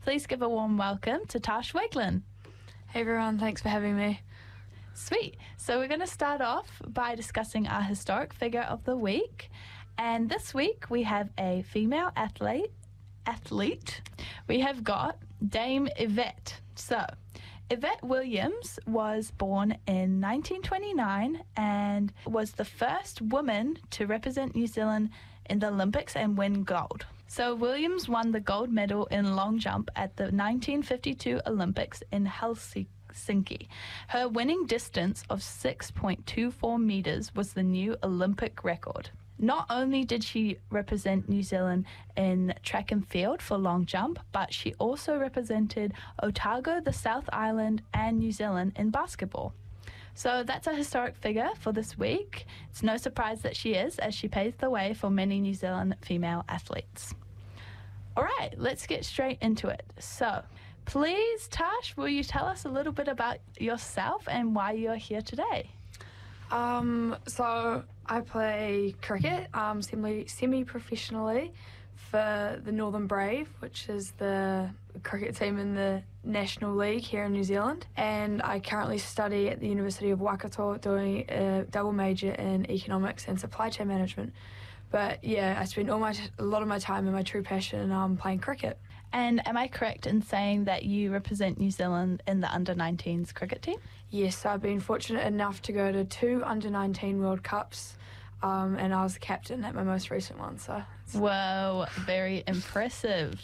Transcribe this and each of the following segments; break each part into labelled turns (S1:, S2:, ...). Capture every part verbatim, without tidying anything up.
S1: please give a warm welcome to Tash Wakelin.
S2: Hey everyone, thanks for having me.
S1: Sweet. So we're going to start off by discussing our historic figure of the week. And this week we have a female athlete. Athlete. We have got Dame Yvette. So, Yvette Williams was born in nineteen twenty-nine and was the first woman to represent New Zealand in the Olympics and win gold. So Williams won the gold medal in long jump at the nineteen fifty-two Olympics in Helsinki. Her winning distance of six point two four meters was the new Olympic record. Not only did she represent New Zealand in track and field for long jump, but she also represented Otago, the South Island, and New Zealand in basketball. So that's a historic figure for this week. It's no surprise that she is, as she paved the way for many New Zealand female athletes. All right, let's get straight into it. So, please, Tash, will you tell us a little bit about yourself and why you're here today?
S2: Um, so I play cricket um, semi, semi-professionally for the Northern Brave, which is the cricket team in the National League here in New Zealand. And I currently study at the University of Waikato doing a double major in economics and supply chain management. But yeah, I spend all my a lot of my time and my true passion um, playing cricket.
S1: And am I correct in saying that you represent New Zealand in the under nineteens cricket team?
S2: Yes, I've been fortunate enough to go to two under nineteen World Cups, um, and I was the captain at my most recent one. So,
S1: whoa, very impressive.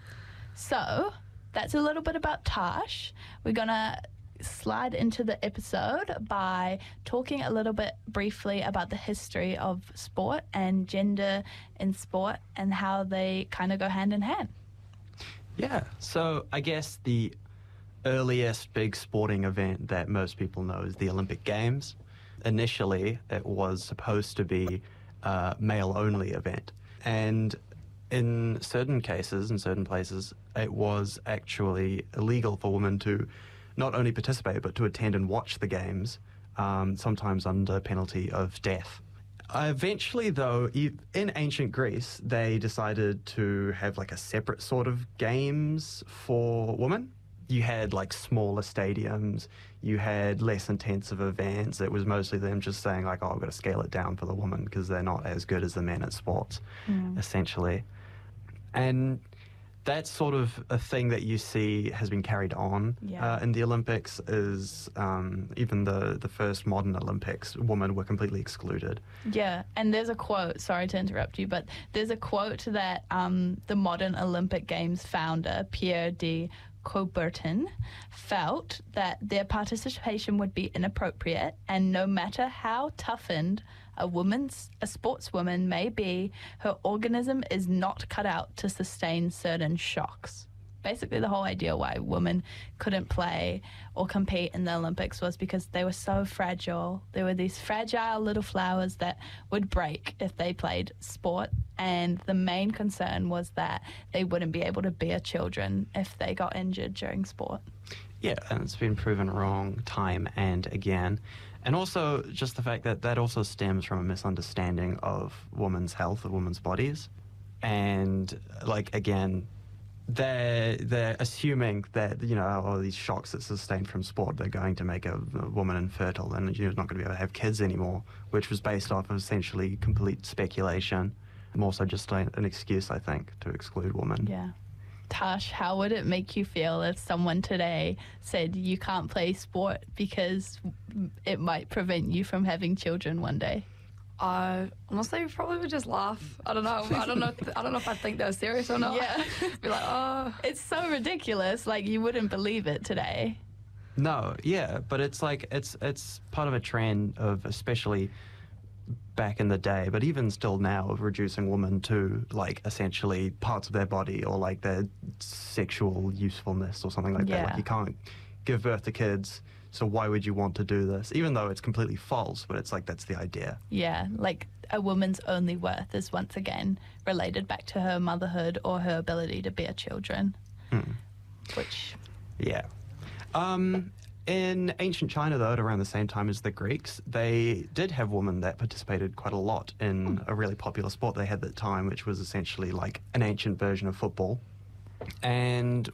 S1: So, that's a little bit about Tash. We're going to slide into the episode by talking a little bit briefly about the history of sport and gender in sport and how they kind of go hand in hand.
S3: Yeah, so I guess the earliest big sporting event that most people know is the Olympic Games. Initially, it was supposed to be a male-only event. And in certain cases, in certain places, it was actually illegal for women to not only participate, but to attend and watch the games, um, sometimes under penalty of death. Uh, eventually, though, in ancient Greece, they decided to have like a separate sort of games for women. You had like smaller stadiums, you had less intensive events. It was mostly them just saying like, oh, I've got to scale it down for the women because they're not as good as the men at sports, mm. essentially. And that's sort of a thing that you see has been carried on yeah. uh, in the Olympics is um, even the, the first modern Olympics, women were completely excluded.
S1: Yeah, and there's a quote, sorry to interrupt you, but there's a quote that um, the modern Olympic Games founder, Pierre de Coubertin, felt that their participation would be inappropriate, and no matter how toughened a woman's a sportswoman may be, her organism is not cut out to sustain certain shocks. Basically, the whole idea why women couldn't play or compete in the Olympics was because they were so fragile. They were these fragile little flowers that would break if they played sport, and the main concern was that they wouldn't be able to bear children if they got injured during sport.
S3: Yeah, and it's been proven wrong time and again. And also just the fact that that also stems from a misunderstanding of women's health, of women's bodies. And, like, again, they're, they're assuming that, you know, all these shocks that sustain from sport, they're going to make a, a woman infertile and you're not going to be able to have kids anymore, which was based off of essentially complete speculation. More so just an excuse, I think, to exclude women.
S1: Yeah. Tash, how would it make you feel if someone today said you can't play sport because it might prevent you from having children one day?
S2: I honestly probably would just laugh. I don't know. I don't know. If, I don't know if I think they're serious or not.
S1: Yeah.
S2: Be like, oh.
S1: It's so ridiculous. Like, you wouldn't believe it today.
S3: No, yeah, but it's like it's it's part of a trend of, especially back in the day, but even still now, of reducing women to like essentially parts of their body or like their sexual usefulness or something like
S1: yeah.
S3: that. Like, you can't give birth to kids, so why would you want to do this? Even though it's completely false, but it's like that's the idea.
S1: Yeah, like a woman's only worth is once again related back to her motherhood or her ability to bear children.
S3: Hmm.
S1: Which...
S3: Yeah. Um, in ancient China, though, at around the same time as the Greeks, they did have women that participated quite a lot in a really popular sport they had at the time, which was essentially like an ancient version of football. And